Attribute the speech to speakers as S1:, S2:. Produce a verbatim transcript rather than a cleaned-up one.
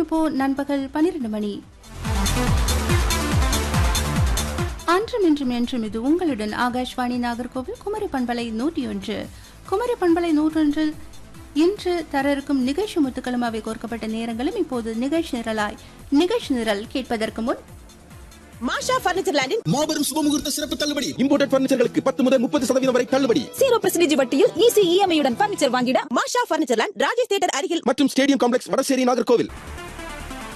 S1: இப்போ நண்பகல் பனிரெண்டு மணி. அன்றும் இன்றும் என்றும் இது உங்களுடன் ஆகாஷ்வாணி நாகர்கோவில் குமரி பண்பலை நூற்றி ஒன்று. குமரி பண்பலை நூற்றொன்றில் இன்று தர இருக்கும் நிகழ்ச்சி முத்துக்களும் அவை கோர்க்கப்பட்ட நேரங்களும் இப்போது நிகழ்ச்சி நிரலாய். நிகழ்ச்சி நிரல் கேட்பதற்கு முன்
S2: மாஷா பர்னிச்சர் லேண்டின்
S3: மாபெரும் சுபமுகூர்த்த சிறப்பு தள்ளுபடி. இம்போர்ட்டட் பர்னிச்சர்களுக்கு பத்து முதல் முப்பது சதவீதம் வரை தள்ளுபடி.
S2: ஜீரோ பர்சன்டேஜ் வட்டியில் ஈஸி இஎம்ஐ உடன் பர்னிச்சர் வாங்கிட மாஷா பர்னிச்சர் லேண்ட் ராஜேஷ் தியேட்டர் அருகில்
S3: மற்றும் ஸ்டேடியம் காம்ப்ளெக்ஸ் வடசேரி நாகர்கோவில்.